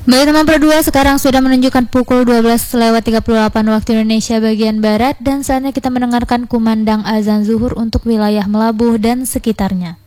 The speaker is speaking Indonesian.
Baik teman Pro 2, sekarang sudah menunjukkan pukul 12:38 waktu Indonesia bagian Barat dan saatnya kita mendengarkan kumandang azan zuhur untuk wilayah Melabuh dan sekitarnya.